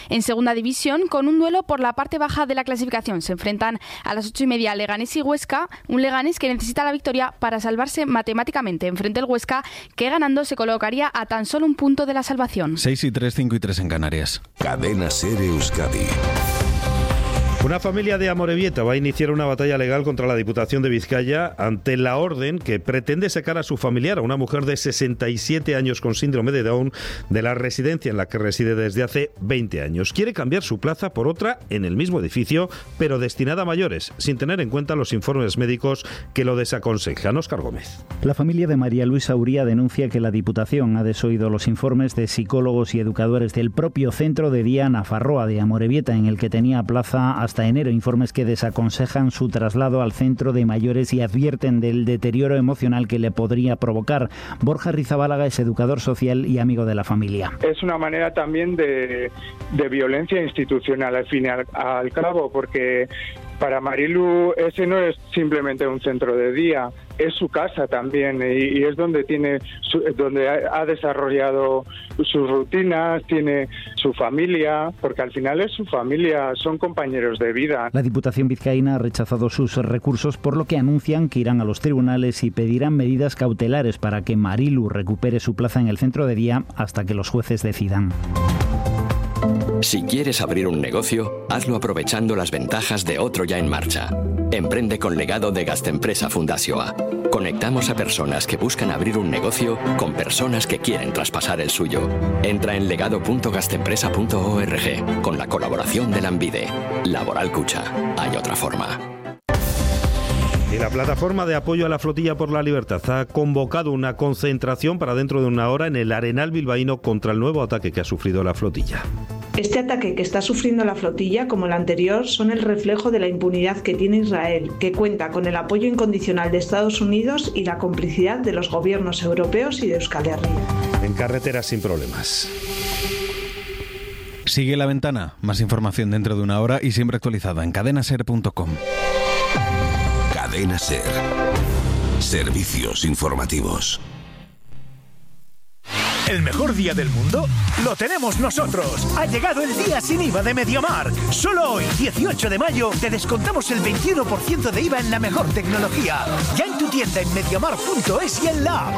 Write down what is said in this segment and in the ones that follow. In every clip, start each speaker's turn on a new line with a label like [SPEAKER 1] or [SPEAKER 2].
[SPEAKER 1] en segunda división con un duelo por la parte baja de la clasificación. Se enfrentan a las 8:30 Leganés y Huesca, un Leganés que necesita la victoria para salvarse matemáticamente. Enfrente el Huesca, que ganando se colocaría a tan solo un punto de la salvación.
[SPEAKER 2] 6:03, 5:03 en Canarias.
[SPEAKER 3] Cadena SER Euskadi.
[SPEAKER 4] Una familia de Amorebieta va a iniciar una batalla legal contra la Diputación de Vizcaya ante la orden que pretende sacar a su familiar, a una mujer de 67 años con síndrome de Down, de la residencia en la que reside desde hace 20 años. Quiere cambiar su plaza por otra en el mismo edificio, pero destinada a mayores, sin tener en cuenta los informes médicos que lo desaconsejan. Óscar Gómez.
[SPEAKER 5] La familia de María Luisa Uría denuncia que la Diputación ha desoído los informes de psicólogos y educadores del propio centro de día Nafarroa de Amorebieta, en el que tenía plaza hasta enero, informes que desaconsejan su traslado al centro de mayores y advierten del deterioro emocional que le podría provocar. Borja Rizabálaga es educador social y amigo de la familia.
[SPEAKER 6] Es una manera también de violencia institucional, al fin y al cabo, porque para Marilu ese no es simplemente un centro de día, es su casa también, y es donde donde ha desarrollado sus rutinas, tiene su familia, porque al final es su familia, son compañeros de vida.
[SPEAKER 5] La Diputación vizcaína ha rechazado sus recursos, por lo que anuncian que irán a los tribunales y pedirán medidas cautelares para que Marilu recupere su plaza en el centro de día hasta que los jueces decidan.
[SPEAKER 7] Si quieres abrir un negocio, hazlo aprovechando las ventajas de otro ya en marcha. Emprende con Legado de Gastempresa Fundazioa. Conectamos a personas que buscan abrir un negocio con personas que quieren traspasar el suyo. Entra en legado.gastempresa.org con la colaboración de Lanbide. Laboral Cucha. Hay otra forma.
[SPEAKER 4] Y la plataforma de apoyo a la flotilla por la libertad ha convocado una concentración para dentro de una hora en el Arenal bilbaíno contra el nuevo ataque que ha sufrido la flotilla.
[SPEAKER 8] Este ataque que está sufriendo la flotilla, como el anterior, son el reflejo de la impunidad que tiene Israel, que cuenta con el apoyo incondicional de Estados Unidos y la complicidad de los gobiernos europeos y de Euskal Herria.
[SPEAKER 4] En carreteras sin problemas.
[SPEAKER 2] Sigue La Ventana. Más información dentro de una hora y siempre actualizada en cadenaser.com.
[SPEAKER 3] Cadena SER. Servicios informativos.
[SPEAKER 9] ¿El mejor día del mundo? ¡Lo tenemos nosotros! Ha llegado el día sin IVA de MediaMarkt. Solo hoy, 18 de mayo, te descontamos el 21% de IVA en la mejor tecnología. Ya en tu tienda en MediaMarkt.es y en la app.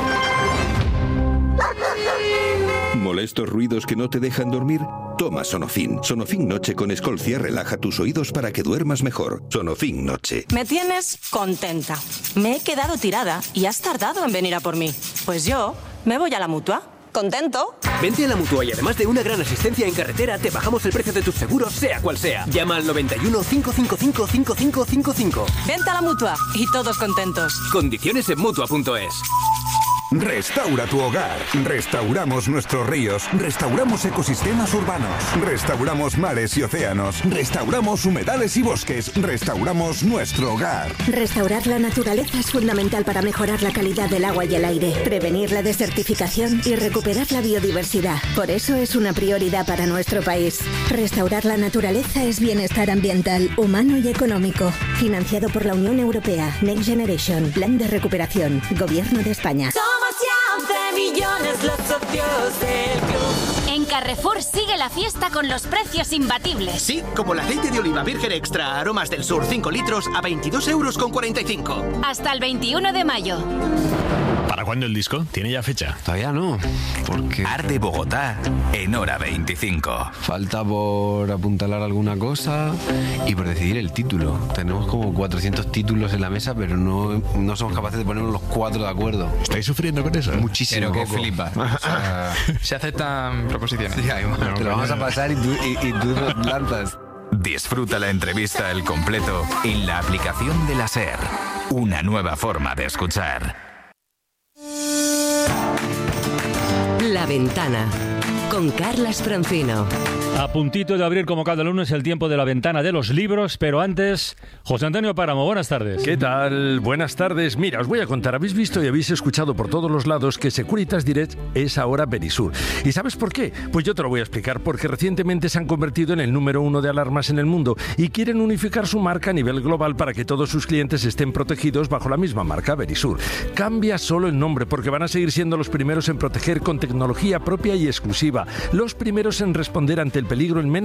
[SPEAKER 3] ¿Molestos ruidos que no te dejan dormir? Toma Sonofin. Sonofin Noche con Escolcia relaja tus oídos para que duermas mejor. Sonofin Noche.
[SPEAKER 10] Me tienes contenta. Me he quedado tirada y has tardado en venir a por mí. Pues yo me voy a la Mutua. ¿Contento?
[SPEAKER 11] Vente a la Mutua y además de una gran asistencia en carretera, te bajamos el precio de tus seguros, sea cual sea. Llama al 91 555 5555.
[SPEAKER 10] Vente a la Mutua y todos contentos.
[SPEAKER 11] Condiciones en Mutua.es.
[SPEAKER 12] Restaura tu hogar. Restauramos nuestros ríos. Restauramos ecosistemas urbanos. Restauramos mares y océanos. Restauramos humedales y bosques. Restauramos nuestro hogar.
[SPEAKER 13] Restaurar la naturaleza es fundamental para mejorar la calidad del agua y el aire, prevenir la desertificación y recuperar la biodiversidad. Por eso es una prioridad para nuestro país. Restaurar la naturaleza es bienestar ambiental, humano y económico. Financiado por la Unión Europea. Next Generation. Plan de recuperación. Gobierno de España.
[SPEAKER 14] Somos ya 11 millones los socios del club. En Carrefour sigue la fiesta con los precios imbatibles.
[SPEAKER 15] Sí, como el aceite de oliva virgen extra Aromas del Sur 5 litros a 22,45 €.
[SPEAKER 14] Hasta el 21 de mayo.
[SPEAKER 16] ¿Para cuándo el disco? ¿Tiene ya fecha?
[SPEAKER 17] Todavía no, porque...
[SPEAKER 18] Arde Bogotá en hora 25.
[SPEAKER 17] Falta por apuntalar alguna cosa y por decidir el título. Tenemos como 400 títulos en la mesa, pero no somos capaces de ponernos los 4 de acuerdo.
[SPEAKER 16] ¿Estáis sufriendo con eso?
[SPEAKER 17] Muchísimo.
[SPEAKER 19] Pero que flipas. O sea, se aceptan proposiciones.
[SPEAKER 17] Sí, te lo vamos a pasar y tú lanzas.
[SPEAKER 18] Disfruta la entrevista al completo en la aplicación de la SER. Una nueva forma de escuchar.
[SPEAKER 20] La Ventana, con Carlas Francino.
[SPEAKER 21] A puntito de abrir como cada lunes el tiempo de la ventana de los libros, pero antes, José Antonio Páramo, buenas tardes.
[SPEAKER 22] ¿Qué tal? Buenas tardes. Mira, os voy a contar, habéis visto y habéis escuchado por todos los lados que Securitas Direct es ahora Verisur. ¿Y sabes por qué? Pues yo te lo voy a explicar, porque recientemente se han convertido en el número 1 de alarmas en el mundo y quieren unificar su marca a nivel global para que todos sus clientes estén protegidos bajo la misma marca, Verisur. Cambia solo el nombre, porque van a seguir siendo los primeros en proteger con tecnología propia y exclusiva, los primeros en responder ante el peligro en menos